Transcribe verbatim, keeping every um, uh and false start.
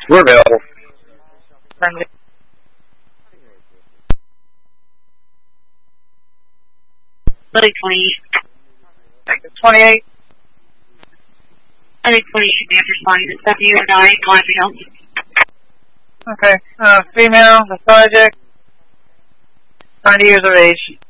We're available. Friendly. Lily twenty. twenty-eight. Lily twenty should be responding to W or nine, calling for help. Okay. Uh, female, lethargic, ninety years of age.